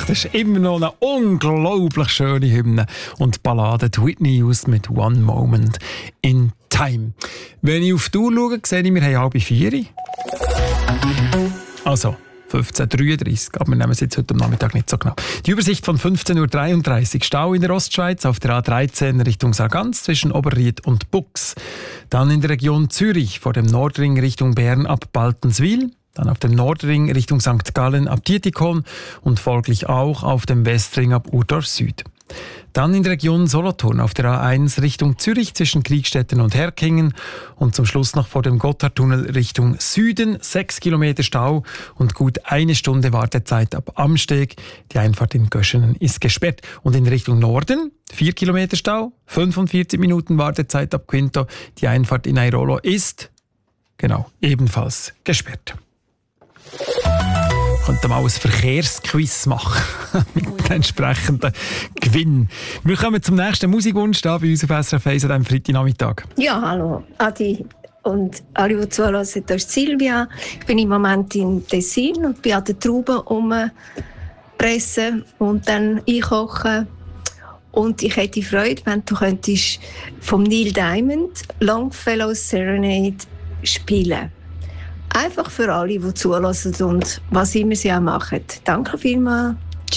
Das ist immer noch eine unglaublich schöne Hymne und Ballade. Whitney Houston mit «One Moment in Time». Wenn ich auf die Uhr schaue, sehe ich, wir haben 3:30. Also 15:33, aber wir nehmen es jetzt heute am Nachmittag nicht so genau. Die Übersicht von 15:33 Uhr. Stau in der Ostschweiz auf der A13 Richtung Sargans zwischen Oberried und Bux. Dann in der Region Zürich vor dem Nordring Richtung Bern ab Baltenswil. Dann auf dem Nordring Richtung St. Gallen ab Dietikon und folglich auch auf dem Westring ab Urdorf Süd. Dann in der Region Solothurn auf der A1 Richtung Zürich zwischen Kriegstetten und Herkingen und zum Schluss noch vor dem Gotthardtunnel Richtung Süden 6 Kilometer Stau und gut 1 Stunde Wartezeit ab Amsteg. Die Einfahrt in Göschenen ist gesperrt. Und in Richtung Norden 4 Kilometer Stau, 45 Minuten Wartezeit ab Quinto. Die Einfahrt in Airolo ist, ebenfalls gesperrt. Könnte mal ein Verkehrsquiz machen mit dem entsprechenden Gewinn. Wir kommen zum nächsten Musikwunsch da bei uns auf SRF 1 an diesem Freitagnachmittag. Ja, hallo Adi und alle, die zuhören, das ist Silvia. Ich bin im Moment in Tessin und bin an den Trauben umpressen und dann einkochen. Und ich hätte Freude, wenn du könntest vom Neil Diamond Longfellow's Serenade spielen. Einfach für alle, die zuhören und was immer sie auch machen. Danke vielmals.